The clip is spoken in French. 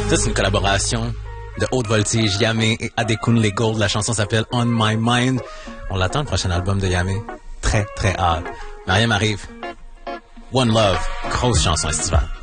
Ça, c'est une collaboration de haute voltige, Yamé et Adekunle Gold. La chanson s'appelle On My Mind. On l'attend, le prochain album de Yamé. Très, très hâte. Mariam arrive. One Love, grosse chanson estivale.